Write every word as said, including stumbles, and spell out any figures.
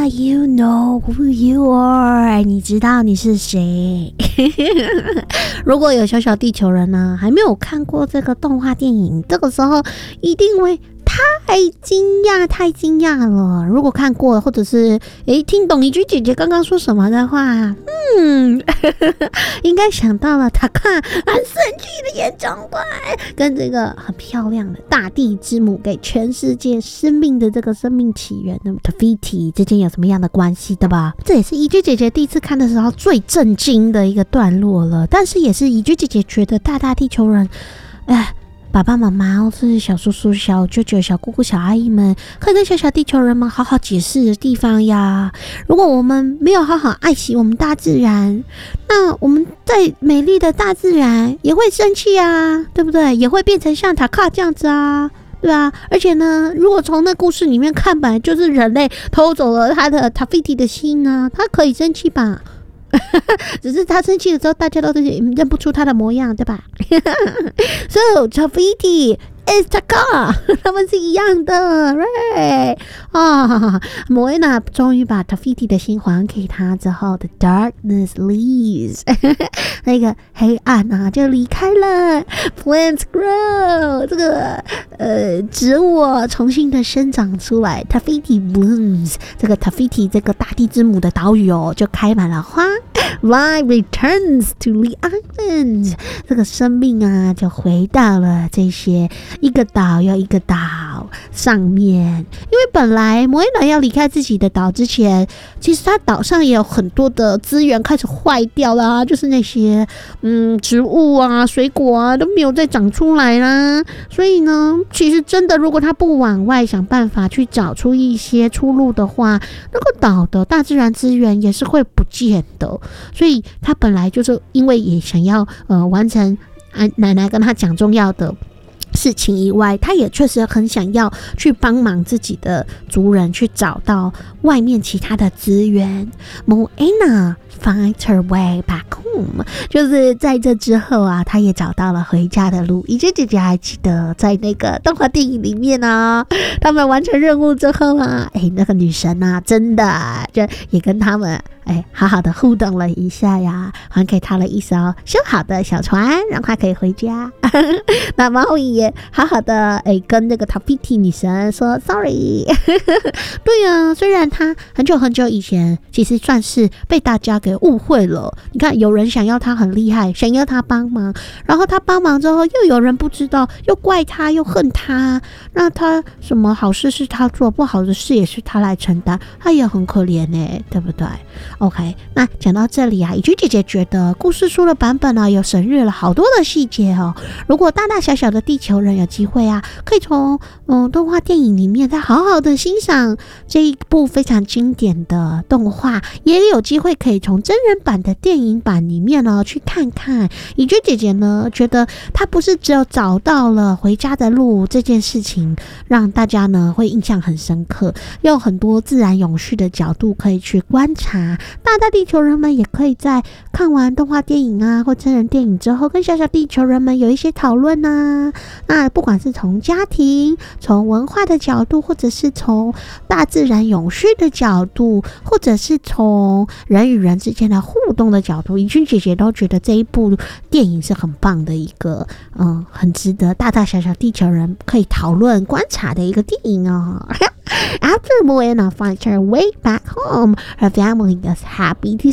You know who you are， 你知道你是谁。如果有小小地球人呢、啊，还没有看过这个动画电影，这个时候一定会太惊讶，太惊讶了。如果看过，或者是诶听懂一句姐姐刚刚说什么的话，嗯，应该想到了塔卡很神奇的眼中怪，跟这个很漂亮的大地之母给全世界生命的这个生命起源的 Tafiti 之间有什么样的关系的吧？这也是一句姐姐第一次看的时候最震惊的一个段落了，但是也是一句姐姐觉得大大地球人，哎。爸爸妈妈或是小叔叔、小舅舅、小姑姑、小阿姨们，可以跟小小地球人们好好解释的地方呀。如果我们没有好好爱惜我们大自然，那我们在美丽的大自然也会生气啊，对不对？也会变成像塔卡这样子啊。对吧？而且呢，如果从那故事里面看，本来就是人类偷走了他的 Tafiti 的心啊，他可以生气吧？只是他生气的时候，大家都认不出他的模样，对吧？So Tafiti is Taka， 他们是一样的 ，right？ 啊，莫维娜终于把 Tafiti 的心还给他之后的 darkness leaves， 那个黑暗啊就离开了 ，plants grow， 这个呃植物重新的生长出来 ，Tafiti blooms， 这个 Tafiti 这个大地之母的岛屿哦就开满了花。Life returns to the islands， 这个生命啊就回到了这些一个岛又一个岛上面。因为本来莫伊娜要离开自己的岛之前，其实他岛上也有很多的资源开始坏掉啦，就是那些嗯植物啊、水果啊都没有再长出来啦。所以呢，其实真的如果他不往外想办法去找出一些出路的话，那个岛的大自然资源也是会不见的。所以他本来就是因为也想要呃完成奶奶跟他讲重要的事情以外，他也确实很想要去帮忙自己的族人去找到外面其他的资源。Moana finds her way back home， 就是在这之后啊，他也找到了回家的路。一姐姐姐还记得在那个动画电影里面啊，他们完成任务之后啊，哎，那个女神啊，真的就也跟他们哎好好的互动了一下呀，还给他了一艘修好的小船，让他可以回家。那猫也好好的哎跟那个 Tafiti 女神说 sorry。对啊，虽然他很久很久以前其实算是被大家给误会了。你看，有人想要他很厉害，想要他帮忙，然后他帮忙之后，又有人不知道，又怪他，又恨他。那他什么好事是他做，不好的事也是他来承担，他也很可怜欸，对不对 ？OK， 那讲到这里啊，怡君姐姐觉得故事书的版本呢、啊，有省略了好多的细节哦。如果大大小小的地球人有机会啊，可以从嗯动画电影里面再好好的欣赏这一部非常经典的动画，也有机会可以从真人版的电影版里面呢去看看。怡君姐姐呢觉得她不是只有找到了回家的路这件事情让大家呢会印象很深刻，有很多自然永续的角度可以去观察。大大地球人们也可以在看完动画电影啊或真人电影之后，跟小小地球人们有一些讨论啊。那不管是从家庭、从文化的角度，或者是从大自然永续的角度，或者是从人与人之间的互动的角度，怡君姐姐都觉得这一部电影是很棒的一个嗯，很值得大大小小地球人可以讨论观察的一个电影哦。After Moana finds her way back home, her family is happy to